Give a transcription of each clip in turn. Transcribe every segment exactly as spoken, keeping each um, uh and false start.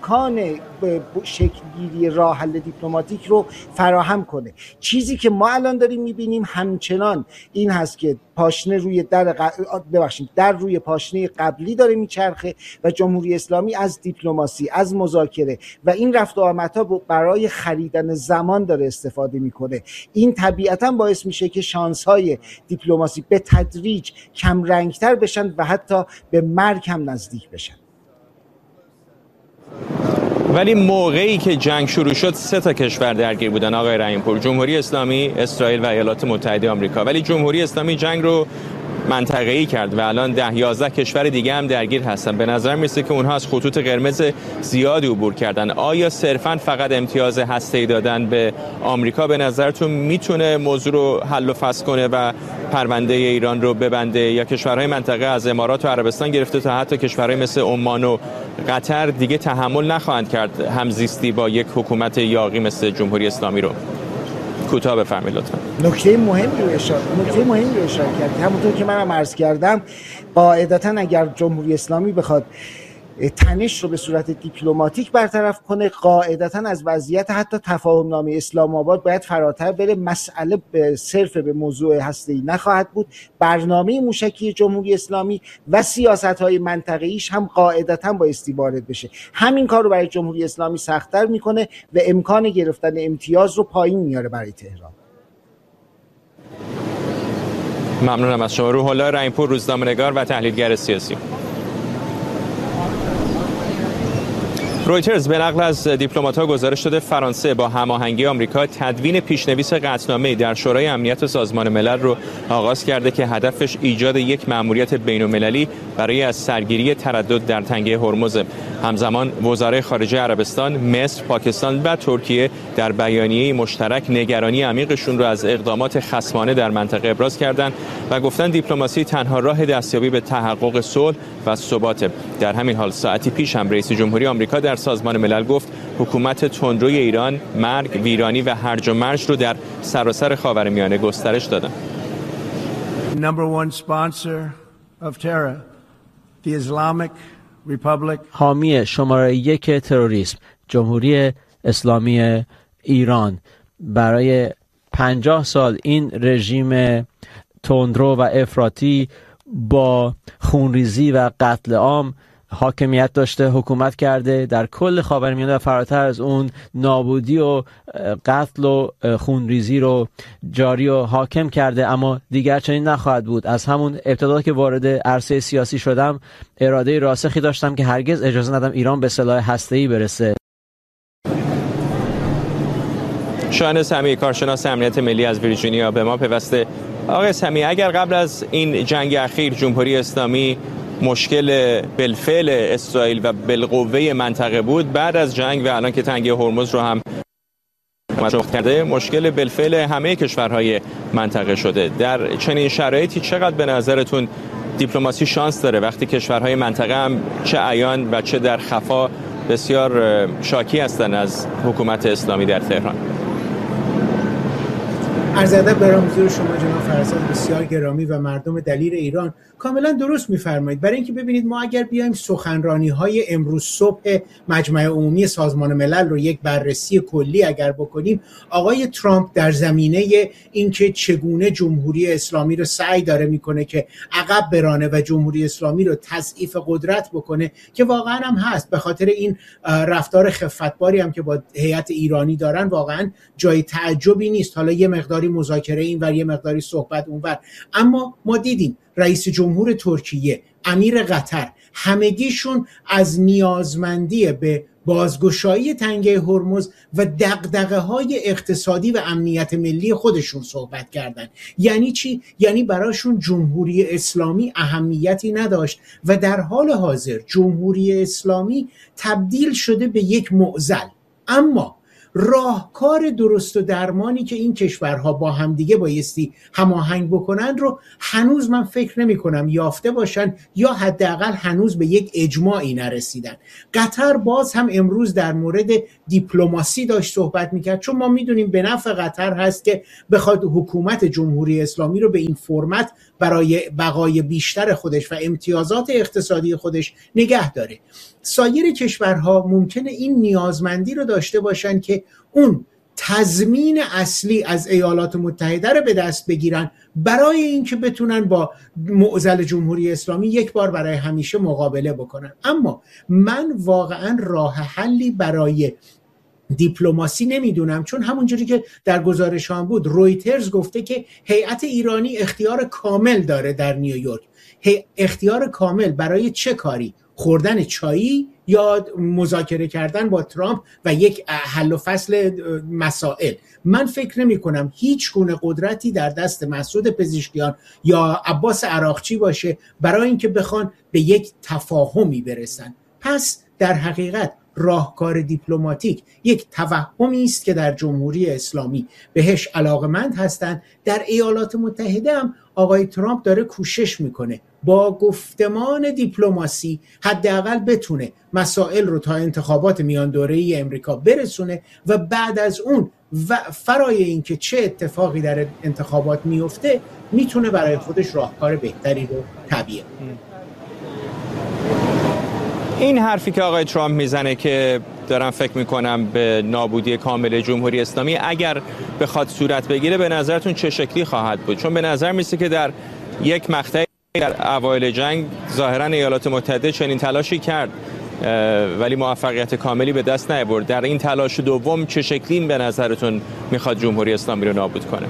امکان شکل‌گیری راه حل دیپلماتیک رو فراهم کنه. چیزی که ما الان داریم می‌بینیم همچنان این هست که پاشنه روی در ق... ببخشید در روی پاشنه قبلی داره میچرخه و جمهوری اسلامی از دیپلماسی، از مذاکره و این رفت و آمدها برای خریدن زمان داره استفاده میکنه. این طبیعتاً باعث میشه که شانس‌های دیپلماسی به تدریج کم رنگتر بشن و حتی به مرگ هم نزدیک بشن. ولی موقعی که جنگ شروع شد سه تا کشور درگیر بودن آقای رحیم‌پور، جمهوری اسلامی، اسرائیل و ایالات متحده آمریکا. ولی جمهوری اسلامی جنگ رو منطقه‌ای کرد و الان ده یازده کشور دیگه هم درگیر هستن. به نظر میرسه که اونها از خطوط قرمز زیادی عبور کردن. آیا صرفاً فقط امتیاز هسته‌ای دادن به آمریکا به نظرتون میتونه موضوع رو حل و فصل کنه و پرونده ایران رو ببنده، یا کشورهای منطقه از امارات و عربستان گرفته تا حتی کشورهای مثل عمان و قطر دیگه تحمل نخواهند کرد همزیستی با یک حکومت یاغی مثل جمهوری اسلامی رو؟ کوتاه بفرمایید لطفا. نکته مهمی رو اشاره نکته مهمی رو اشاره کردید. همونطور که منم عرض کردم، قاعدتاً اگر جمهوری اسلامی بخواد تنش رو به صورت دیپلماتیک برطرف کنه، قاعدتاً از وضعیت حتی تفاهم نامه اسلام آباد باید فراتر بره. مسئله به صرف به موضوع هسته‌ای نخواهد بود. برنامه موشکی جمهوری اسلامی و سیاست‌های منطقه‌ایش هم قاعدتاً بایستی وارد بشه. همین کار رو برای جمهوری اسلامی سخت‌تر میکنه و امکان گرفتن امتیاز رو پایین میاره برای تهران. ممنونم از شما. روح الله رحیم‌پور، روزنامه‌نگار و تحلیلگر سیاسی. رویترز به نقل از دیپلمات‌ها گزارش داده فرانسه با هماهنگی آمریکا تدوین پیشنویس قطعنامه‌ای در شورای امنیت سازمان ملل رو آغاز کرده که هدفش ایجاد یک مأموریت بین‌المللی برای از سرگیری تردد در تنگه هرمز. همزمان وزرای خارجه عربستان، مصر، پاکستان و ترکیه در بیانیه مشترک نگرانی عمیقشون رو از اقدامات خصمانه در منطقه ابراز کردند و گفتن دیپلماسی تنها راه دستیابی به تحقق صلح و ثبات. در همین حال ساعتی پیش هم رئیس جمهوری آمریکا در سازمان ملل گفت حکومت تندروی ایران مرگ، ویرانی و هرج و مرج رو در سراسر خاورمیانه گسترش دادن. Number one sponsor of terror, the Islamic Republic. حامی شماره یک تروریسم، جمهوری اسلامی ایران. برای پنجاه سال این رژیم تندرو و افراطی با خونریزی و قتل عام حاکمیت داشته، حکومت کرده در کل خاورمیانه و فراتر از اون نابودی و قتل و خونریزی رو جاری و حاکم کرده، اما دیگر چنین نخواهد بود. از همون ابتدا که وارد عرصه سیاسی شدم اراده راسخی داشتم که هرگز اجازه ندم ایران به سلاح هسته‌ای برسه. شاهین سمیعی، کارشناس امنیت ملی از ویرجینیا به ما پیوسته. آقای سمیعی، اگر قبل از این جنگ اخیر جمهوری اسلامی مشکل بالفعل اسرائیل و بالقوه منطقه بود، بعد از جنگ و الان که تنگه هرمز رو هم کرده مشکل بالفعل همه کشورهای منطقه شده. در چنین شرایطی چقدر به نظرتون دیپلماسی شانس داره وقتی کشورهای منطقه هم چه عیان و چه در خفا بسیار شاکی هستند از حکومت اسلامی در تهران؟ عرض ادب برام حضور شما جناب فرزاد بسیار گرامی و مردم دلیر ایران. کاملا درست می‌فرمایید. برای اینکه ببینید ما اگر بیایم سخنرانی‌های امروز صبح مجمع عمومی سازمان ملل رو یک بررسی کلی اگر بکنیم، آقای ترامپ در زمینه اینکه چگونه جمهوری اسلامی رو سعی داره میکنه که عقب برانه و جمهوری اسلامی رو تضعیف قدرت بکنه، که واقعا هم هست، به خاطر این رفتار خفتباری هم که با هیئت ایرانی دارن واقعا جای تعجبی نیست. حالا یه مقداری مذاکره این ور، یه مقداری صحبت اون ور، اما ما دیدیم رئیس جمهور ترکیه، امیر قطر، همگیشون از نیازمندی به بازگشایی تنگه هرمز و دغدغه‌های اقتصادی و امنیت ملی خودشون صحبت کردن. یعنی چی؟ یعنی براشون جمهوری اسلامی اهمیتی نداشت و در حال حاضر جمهوری اسلامی تبدیل شده به یک معضل. اما راهکار درست و درمانی که این کشورها با همدیگه بایستی هماهنگ بکنن رو هنوز من فکر نمی کنم یافته باشن یا حداقل هنوز به یک اجماعی نرسیدن. قطر باز هم امروز در مورد دیپلماسی داشت صحبت میکرد، چون ما میدونیم به نفع قطر هست که بخواد حکومت جمهوری اسلامی رو به این فرمت برای بقای بیشتر خودش و امتیازات اقتصادی خودش نگه داره. سایر کشورها ممکنه این نیازمندی رو داشته باشن که اون تضمین اصلی از ایالات متحده رو به دست بگیرن برای اینکه بتونن با معضل جمهوری اسلامی یک بار برای همیشه مقابله بکنن. اما من واقعا راه حلی برای دیپلماسی نمیدونم، چون همونجوری که در گزارش هم بود رویترز گفته که هیئت ایرانی اختیار کامل داره در نیویورک. اختیار کامل برای چه کاری؟ خوردن چایی یا مذاکره کردن با ترامپ و یک حل و فصل مسائل؟ من فکر نمی کنم هیچ گونه قدرتی در دست مسعود پزشکیان یا عباس عراقچی باشه برای اینکه بخوان به یک تفاهمی برسن. پس در حقیقت راهکار دیپلماتیک یک توهمی است که در جمهوری اسلامی بهش علاقمند هستند. در ایالات متحده هم آقای ترامپ داره کوشش میکنه با گفتمان دیپلماسی حداقل بتونه مسائل رو تا انتخابات میان دوره‌ای امریکا برسونه و بعد از اون و فرای اینکه چه اتفاقی در انتخابات میفته میتونه برای خودش راهکار بهتری رو تبیین. این حرفی که آقای ترامپ میزنه که دارم فکر میکنم به نابودی کامل جمهوری اسلامی اگر بخواد صورت بگیره به نظرتون چه شکلی خواهد بود؟ چون به نظر میسه که در یک مقطعی در اوایل جنگ ظاهرا ایالات متحده چنین تلاشی کرد ولی موفقیت کاملی به دست نیاورد. در این تلاش دوم چه شکلی به نظرتون میخواد جمهوری اسلامی رو نابود کنه؟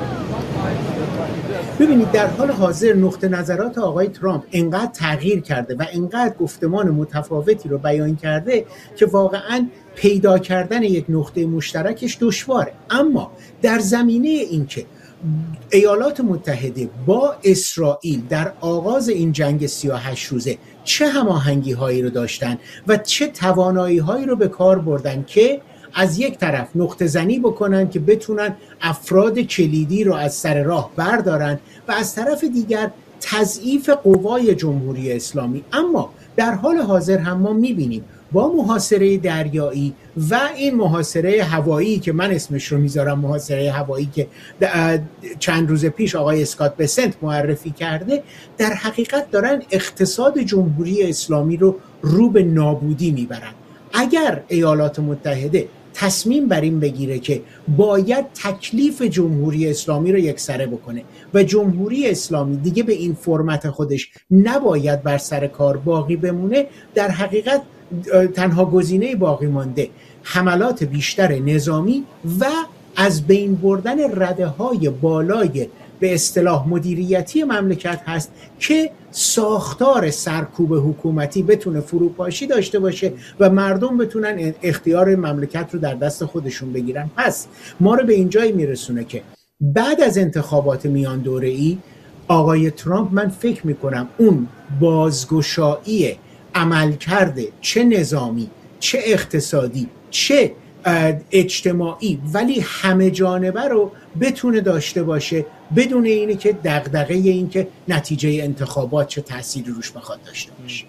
ببینید در حال حاضر نقطه نظرات آقای ترامپ انقدر تغییر کرده و انقدر گفتمان متفاوتی رو بیان کرده که واقعاً پیدا کردن یک نقطه مشترکش دشواره. اما در زمینه این که ایالات متحده با اسرائیل در آغاز این جنگ سی و هشت روزه چه هماهنگی هایی رو داشتن و چه توانایی هایی رو به کار بردن که از یک طرف نقطه زنی بکنن که بتونن افراد کلیدی رو از سر راه بردارن و از طرف دیگر تضعیف قوای جمهوری اسلامی. اما در حال حاضر هم ما میبینیم با محاصره دریایی و این محاصره هوایی که من اسمش رو میذارم محاصره هوایی که چند روز پیش آقای اسکات بسنت معرفی کرده، در حقیقت دارن اقتصاد جمهوری اسلامی رو رو به نابودی میبرن. اگر ایالات متحده تصمیم بر این بگیره که باید تکلیف جمهوری اسلامی رو یکسره بکنه و جمهوری اسلامی دیگه به این فرمت خودش نباید بر سر کار باقی بمونه، در حقیقت تنها گزینه باقی مانده حملات بیشتر نظامی و از بین بردن رده‌های بالای به اصطلاح مدیریتی مملکت هست که ساختار سرکوب حکومتی بتونه فروپاشی داشته باشه و مردم بتونن اختیار مملکت رو در دست خودشون بگیرن. پس ما رو به این جایی میرسونه که بعد از انتخابات میان دوره‌ای آقای ترامپ من فکر میکنم اون بازگشایی عمل کرده چه نظامی چه اقتصادی چه اجتماعی ولی همه جانبه رو بتونه داشته باشه بدون اینه که دغدغه این که نتیجه انتخابات چه تأثیری روش بخواد داشته باشه.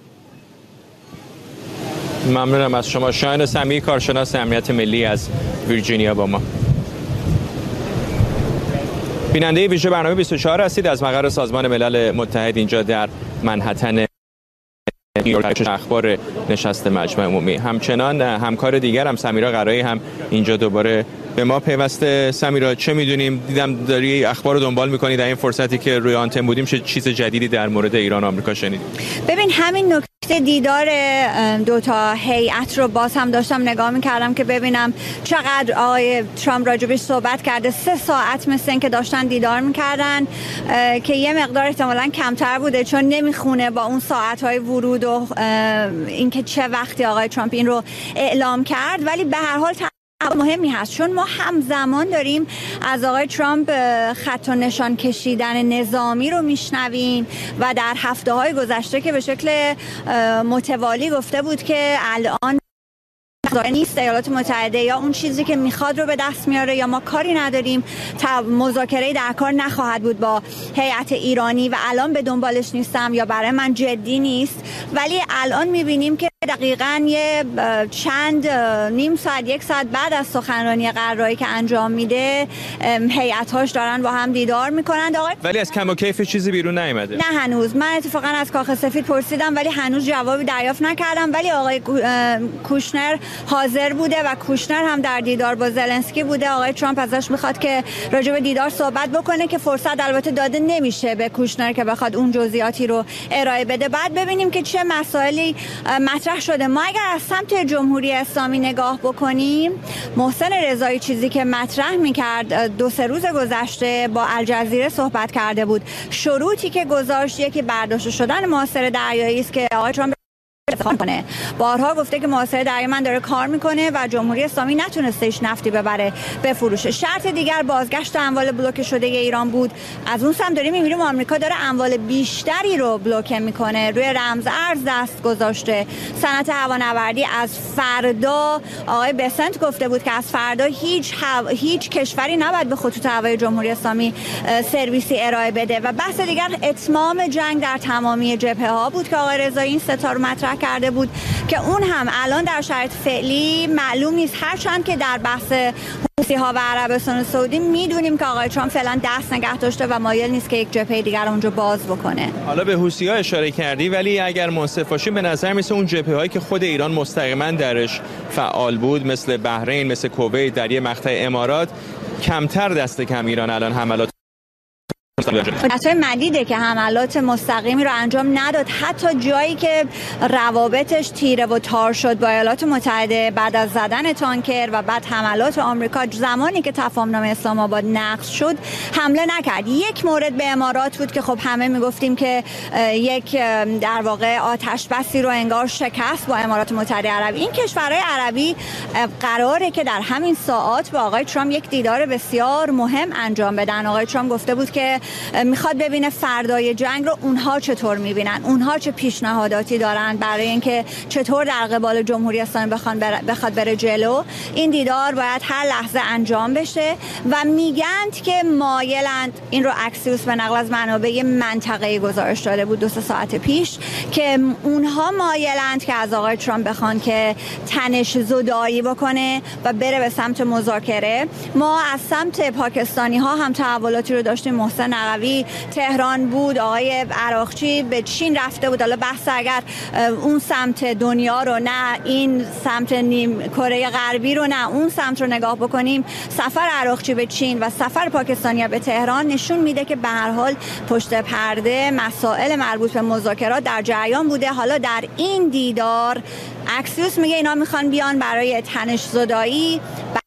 ممنونم از شما. شاهین سمیعی کارشناس امنیت ملی از ویرجینیا با ما. بیننده ویژه برنامه بیست و چهار هستید از مقر سازمان ملل متحد اینجا در منهتن نیویورک. اخبار نشست مجمع عمومی. همچنان همکار دیگر هم سمیرا قرایی هم اینجا دوباره به ما پیوسته. سمیرا چه میدونیم؟ دیدم داری اخبار رو دنبال میکنی. در این فرصتی که روی آنتن بودیم چه چیز جدیدی در مورد ایران و آمریکا شنیدیم؟ ببین همین نکته دیدار دو تا هیئت رو باز هم داشتم نگاه میکردم که ببینم چقدر آقای ترامپ راجبش صحبت کرده. سه ساعت مثل این که داشتن دیدار میکردن که یه مقدار احتمالاً کمتر بوده چون نمیخونه با اون ساعتهای ورود و اینکه چه وقتی آقای ترامپ این رو اعلام کرد. ولی به هر حال مهمی هست چون ما همزمان داریم از آقای ترامپ خط و نشان کشیدن نظامی رو میشنویم و در هفته های گذشته که به شکل متوالی گفته بود که الان نیست ایالات متحده یا اون چیزی که میخواد رو به دست میاره یا ما کاری نداریم، مذاکره در کار نخواهد بود با هیئت ایرانی و الان به دنبالش نیستم یا برای من جدی نیست. ولی الان میبینیم که دقیقاً یه چند نیم ساعت یک ساعت بعد از سخنرانی قراری که انجام میده هیئت‌هاش دارن با هم دیدار میکنن. ولی از کم و کیف چیزی بیرون نیومده. نه هنوز. من اتفاقا از کاخ سفید پرسیدم ولی هنوز جوابی دریافت نکردم. ولی آقای کوشنر حاضر بوده و کوشنر هم در دیدار با زلنسکی بوده. آقای ترامپ ازش میخواد که راجع به دیدار صحبت بکنه که فرصت البته داده نمیشه به کوشنر که بخواد اون جزئیاتی رو ارائه بده. بعد ببینیم که چه مسائلی مطرح شده. ما اگر از سمت جمهوری اسلامی نگاه بکنیم، محسن رضایی چیزی که مطرح میکرد دو سه روز گذشته با الجزیره صحبت کرده بود. شروطی که گذاشت یکی برداشته شدن محاصره دریایی است که آقای ترامپ کنه. بارها گفته که محاصره دریایی من داره کار میکنه و جمهوری اسلامی نتونستهش نفتی ببره بفروشه. شرط دیگر بازگشت اموال بلوکه شده ایران بود. از اون سم داریم میبینیم آمریکا داره اموال بیشتری رو بلوکه میکنه، روی رمز ارز دست گذاشته. صنعت هوانوردی از فردا آقای بسنت گفته بود که از فردا هیچ هو... هیچ کشوری نباید به خطوط هوایی جمهوری اسلامی سرویسی ارائه بده. و بحث دیگر اتمام جنگ در تمامی جبهه ها بود که آقای رضایی این ستا رو مطرح کرده بود که اون هم الان در شرایط فعلی معلوم نیست، هرچند که در بحث حوثی ها و عربستان سعودی میدونیم که آقای ترامپ فعلا دست نگه داشته و مایل نیست که یک جبهه دیگر اونجا باز بکنه. حالا به حوثی ها اشاره کردی، ولی اگر منصف باشیم به نظر میسه اون جبهه هایی که خود ایران مستقیما درش فعال بود مثل بحرین، مثل کویت، در یه مقطع امارات، کمتر دست کم ایران الان حملات نتای مدیده که حملات مستقیمی رو انجام نداد. حتی جایی که روابطش تیره و تار شد با ایالات متحده بعد از زدن تانکر و بعد حملات آمریکا، زمانی که تفاهمنامه اسلام آباد نقض شد حمله نکرد. یک مورد به امارات بود که خب همه میگفتیم که یک در واقع آتش بسی رو انگار شکست با امارات متحده عربی. این کشورهای عربی قراره که در همین ساعات با آقای ترامپ یک دیدار بسیار مهم انجام بدن. آقای ترامپ گفته بود که میخواد ببینه فردای جنگ رو اونها چطور میبینن، اونها چه پیشنهاداتی دارن برای اینکه چطور در قبال جمهوری اسلامی بخوان بر... بخواد بره جلو. این دیدار باید هر لحظه انجام بشه و میگند که مایلند، این رو اکسیوس به نقل از منابع منطقه‌ای گزارش داده بود دو سه ساعت پیش، که اونها مایلند که از آقای ترامپ بخوان که تنش زدایی بکنه و بره به سمت مذاکره. ما از سمت پاکستانی ها هم تحولاتی رو داشتیم. محسن نقوی تهران بود، آقای عراقچی به چین رفته بود. حالا بحث اگر اون سمت دنیا رو، نه این سمت نیم کره غربی رو، نه اون سمت رو نگاه بکنیم، سفر عراقچی به چین و سفر پاکستانیا به تهران نشون میده که به هر حال پشت پرده مسائل مربوط به مذاکرات در جریان بوده. حالا در این دیدار اکسیوس میگه اینا میخوان بیان برای تنش زدایی،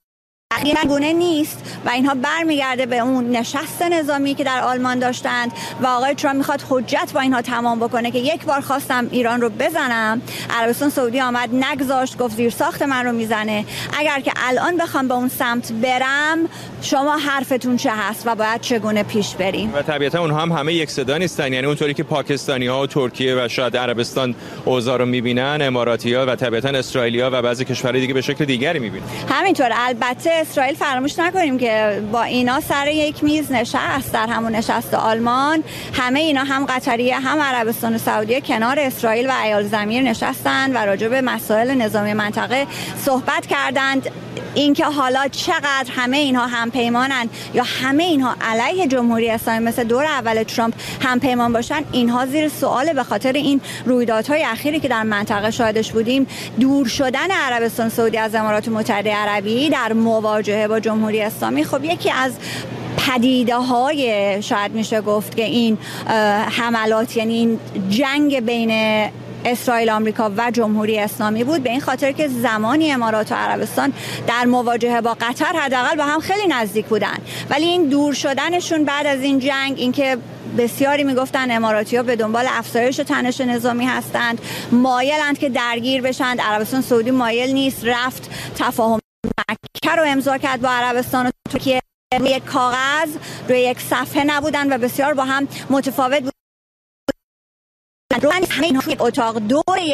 گونه نیست و اینها برمیگرده به اون نشست نظامی که در آلمان داشتند و آقای ترامپ میخواد حجت با اینها تمام بکنه که یک بار خواستم ایران رو بزنم، عربستان سعودی آمد نگذاشت، گفت زیر ساخت من رو میزنه. اگر که الان بخوام به اون سمت برم، شما حرفتون چه هست و باید چگونه پیش بریم؟ و طبیعتا اونها هم همه یک صدا نیستن، یعنی اونطوری که پاکستانی ها و ترکیه و شاید عربستان اوضاع رو میبینن، اماراتی‌ها و طبیعتا اسرائیلیا و بعضی کشورهای دیگه به شکل دیگری میبینن. همینطور. البته اسرائیل فراموش نکنیم که با اینا سر یک میز نشست، در همون نشست آلمان همه اینا، هم قطریه هم عربستان سعودی، کنار اسرائیل و ایال زمیر نشستند و راجع به مسائل نظامی منطقه صحبت کردند. اینکه حالا چقدر همه اینها هم پیمانن یا همه اینها علیه جمهوری اسلامی مثل دور اول ترامپ هم پیمان باشن، اینها زیر سوال به خاطر این رویدادهای اخیری که در منطقه شاهدش بودیم. دور شدن عربستان سعودی از امارات متحده عربی در مواجهه با جمهوری اسلامی خب یکی از پدیده های شاید میشه گفت که این حملات، یعنی این جنگ بین اسرائیل، آمریکا و جمهوری اسلامی بود، به این خاطر که زمانی امارات و عربستان در مواجهه با قطر حداقل با هم خیلی نزدیک بودن، ولی این دور شدنشون بعد از این جنگ، اینکه بسیاری میگفتن اماراتی‌ها به دنبال افزایش تنش نظامی هستند، مایلند که درگیر بشند. عربستان سعودی مایل نیست، رفت تفاهم مکه رو امضا کرد با عربستان و ترکیه، روی یک کاغذ، روی یک صفحه نبودن و بسیار با هم متفاوت بودن. همه اینها توی اتاق دور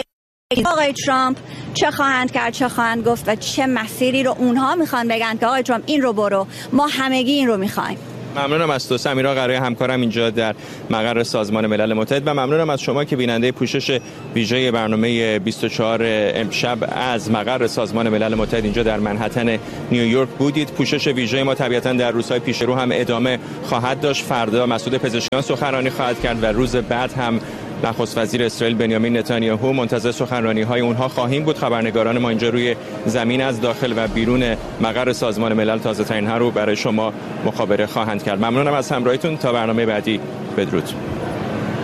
آقای ترامپ چه خواهند کرد، چه خواهند گفت و چه مسیری رو اونها میخوان بگن که آقای ترامپ این رو برو، ما همگی این رو میخوایم. ممنونم از تو سمیرا قرایی، همکارم اینجا در مقر سازمان ملل متحد، و ممنونم از شما که بیننده پوشش ویژه برنامه بیست و چهار امشب از مقر سازمان ملل متحد اینجا در منهتن نیویورک بودید. پوشش ویژه ما طبیعتاً در روزهای پیش رو هم ادامه خواهد داشت. فردا مسعود پزشکیان سخنرانی خواهد کرد و روز بعد هم نخست وزیر اسرائیل بنیامین نتانیاهو. منتظر سخنرانی‌های اونها خواهیم بود. خبرنگاران ما اینجا روی زمین از داخل و بیرون مقر سازمان ملل تازه‌ترین‌ها رو برای شما مخابره خواهند کرد. ممنونم از همراهیتون. تا برنامه بعدی، بدرود.